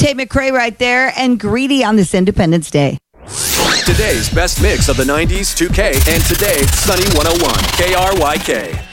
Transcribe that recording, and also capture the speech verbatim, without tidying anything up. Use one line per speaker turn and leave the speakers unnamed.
Tate McRae right there, and Greedy on this Independence Day.
Today's best mix of the nineties, two K, and today, Sunny one oh one, K R Y K.